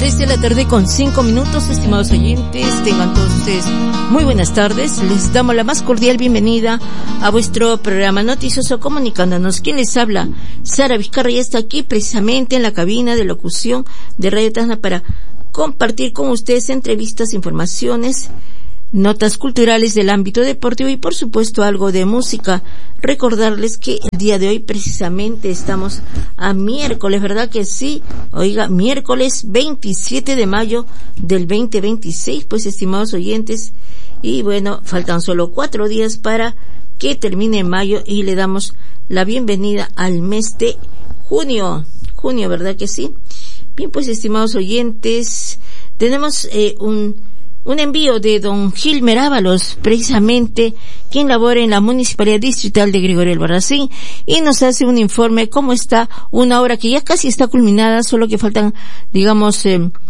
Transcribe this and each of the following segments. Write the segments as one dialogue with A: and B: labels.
A: 3 de la tarde con 5 minutos, estimados oyentes, tengan todos ustedes muy buenas tardes. Les damos la más cordial bienvenida a vuestro programa noticioso Comunicándonos. ¿Quién les habla? Sara Vizcarra, y está aquí precisamente en la cabina de locución de Radio Tacna para compartir con ustedes entrevistas, informaciones, notas culturales del ámbito deportivo y por supuesto algo de música. Recordarles que el día de hoy precisamente estamos a miércoles, ¿verdad que sí? Oiga, miércoles 27 de mayo del 2026, pues estimados oyentes, y bueno, faltan solo 4 días para que termine mayo y le damos la bienvenida al mes de junio, ¿verdad que sí? Bien, pues estimados oyentes, tenemos un envío de don Gilmer Ábalos, precisamente, quien labora en la Municipalidad Distrital de Gregorio Albarracín, y nos hace un informe cómo está una obra que ya casi está culminada, solo que faltan, digamos,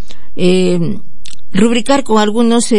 A: rubricar con algunos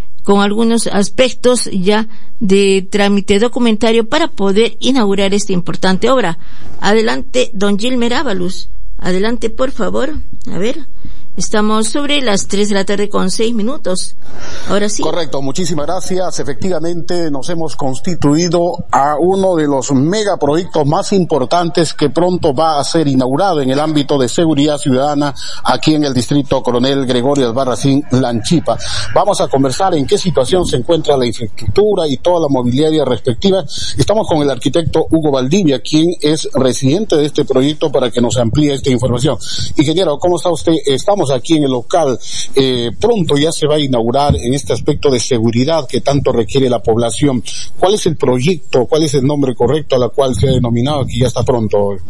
A: aspectos ya de trámite documentario para poder inaugurar esta importante obra. Adelante, don Gilmer Ábalos. Adelante, por favor. A ver. Estamos sobre las 3 de la tarde con 6 minutos. Ahora sí.
B: Correcto, muchísimas gracias. Efectivamente, nos hemos constituido a uno de los megaproyectos más importantes que pronto va a ser inaugurado en el ámbito de seguridad ciudadana aquí en el distrito Coronel Gregorio Albarracín, Lanchipa. Vamos a conversar en qué situación se encuentra la infraestructura y toda la mobiliaria respectiva. Estamos con el arquitecto Hugo Valdivia, quien es residente de este proyecto, para que nos amplíe esta información. Ingeniero, ¿cómo está usted? Estamos aquí en el local, pronto ya se va a inaugurar en este aspecto de seguridad que tanto requiere la población. ¿Cuál es el proyecto, cuál es el nombre correcto a la cual se ha denominado que ya está pronto?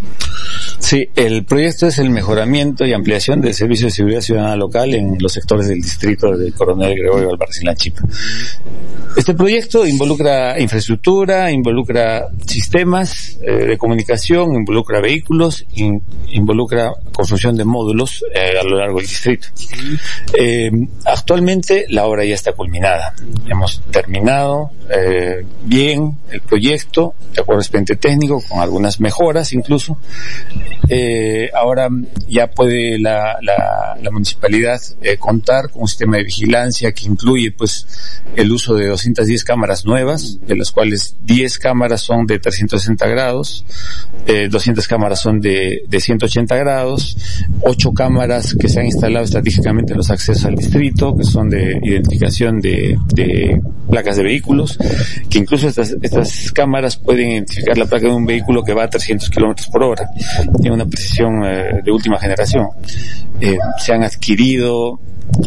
C: Sí, el proyecto es el mejoramiento y ampliación del servicio de seguridad ciudadana local en los sectores del distrito del Coronel Gregorio Albarracín Lanchipa. Este proyecto involucra infraestructura, involucra sistemas de comunicación, involucra vehículos, involucra construcción de módulos a lo largo del distrito. Actualmente la obra ya está culminada. Hemos terminado bien el proyecto, de acuerdo al expediente técnico, con algunas mejoras incluso. Ahora ya puede la municipalidad contar con un sistema de vigilancia que incluye pues el uso de 210 cámaras nuevas, de las cuales 10 cámaras son de 360 grados, 200 cámaras son de 180 grados, 8 cámaras que se han instalado estratégicamente en los accesos al distrito, que son de identificación de placas de vehículos, que incluso estas cámaras pueden identificar la placa de un vehículo que va a 300 kilómetros por hora. Tiene una precisión de última generación. Se han adquirido,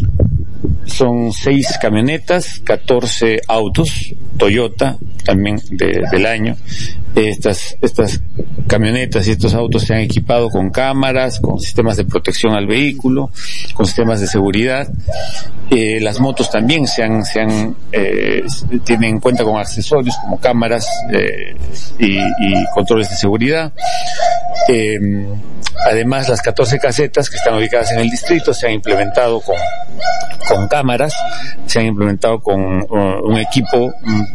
C: son 6 camionetas, 14 autos Toyota también del año. Estas camionetas y estos autos se han equipado con cámaras, con sistemas de protección al vehículo, con sistemas de seguridad. Las motos también tienen en cuenta con accesorios como cámaras y controles de seguridad. Además, las 14 casetas que están ubicadas en el distrito se han implementado con cámaras, se han implementado con un equipo.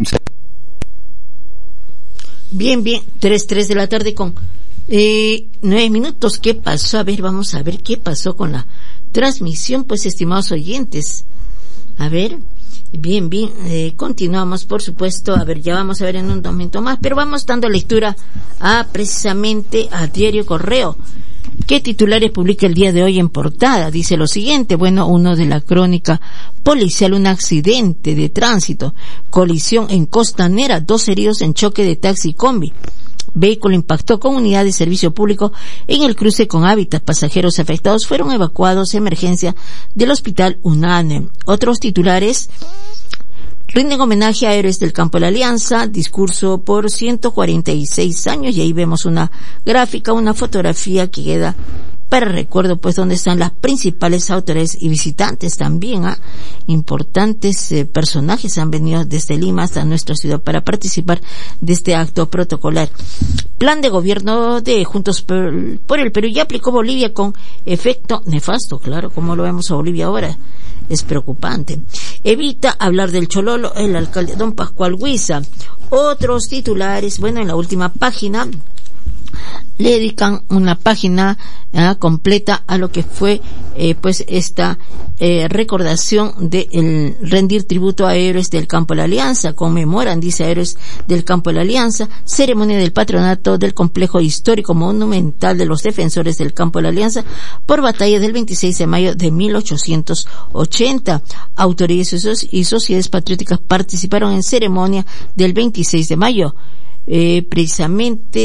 A: Bien, 3 de la tarde con 9 minutos. ¿Qué pasó? A ver, vamos a ver qué pasó con la transmisión, pues, estimados oyentes. A ver, bien, continuamos, por supuesto. A ver, ya vamos a ver en un momento más, pero vamos dando lectura precisamente a Diario Correo. ¿Qué titulares publica el día de hoy en portada? Dice lo siguiente, bueno, uno de la crónica policial: un accidente de tránsito, colisión en Costanera, 2 heridos en choque de taxi y combi. Vehículo impactó con unidad de servicio público en el cruce con Hábitat. Pasajeros afectados fueron evacuados de emergencia del hospital UNANE. Otros titulares: rinden homenaje a héroes del campo de la Alianza, discurso por 146 años, y ahí vemos una gráfica, una fotografía que queda para recuerdo, pues, donde están las principales autoridades y visitantes también. Importantes personajes han venido desde Lima hasta nuestra ciudad para participar de este acto protocolar. Plan de gobierno de Juntos por el Perú ya aplicó Bolivia con efecto nefasto, claro, como lo vemos a Bolivia ahora. Es preocupante. Evita hablar del Chololo el alcalde don Pascual Huiza. Otros titulares, bueno, en la última página le dedican una página completa a lo que fue pues esta recordación de el rendir tributo a héroes del campo de la Alianza. Conmemoran, dice, héroes del campo de la Alianza, ceremonia del patronato del complejo histórico monumental de los defensores del campo de la Alianza por batalla del 26 de mayo de 1880. Autoridades y sociedades patrióticas participaron en ceremonia del 26 de mayo. Precisamente